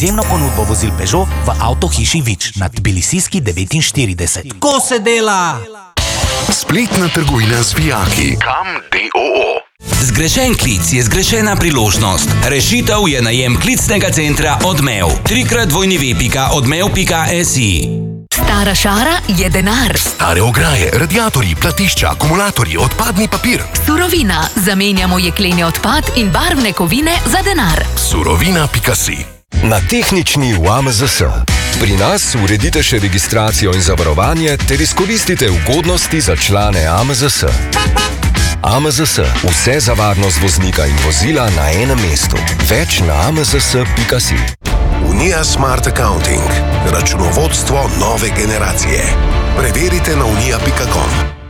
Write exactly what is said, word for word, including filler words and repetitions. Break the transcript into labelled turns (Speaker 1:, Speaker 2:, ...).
Speaker 1: Izjemno ponudbo vozil Peugeot v avtohiši Vič na Tbilisijski devetinštirideset. Ko se dela?
Speaker 2: Spletna trgovina z vijaki. Kam D O O.
Speaker 3: Zgrešen klic je zgrešena priložnost. Rešitev je najem klicnega centra Odmev. Trikrat dvojni ve pika odmev pika si.
Speaker 4: Stara šara je denar.
Speaker 2: Stare ograje, radiatorji, platišča, akumulatorji, odpadni papir.
Speaker 4: Surovina. Zamenjamo jekleni odpad in barvne kovine za denar.
Speaker 2: Surovina pika si.
Speaker 5: Na tehnični v A M Z S. Pri nas uredite še registracijo in zavarovanje ter izkoristite ugodnosti za člane A M Z S. A M Z S. Vse za varnost voznika in vozila na enem mestu. Več na a m z s pika si.
Speaker 2: Unija Smart Accounting. Računovodstvo nove generacije. Preverite na unija pika com.